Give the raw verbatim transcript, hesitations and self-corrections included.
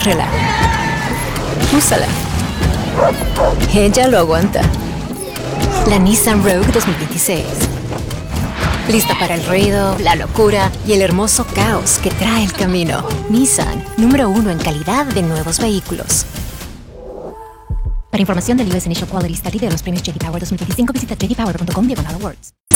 Muéstrala. Úsala. Ella lo aguanta. La Nissan Rogue dos mil veintiséis. Lista para el ruido, la locura y el hermoso caos que trae el camino. Nissan, número uno en calidad de nuevos vehículos. Para información del U S Initial Quality Study de los premios J D Power dos mil veinticinco, visita j d power punto com diagonal awards.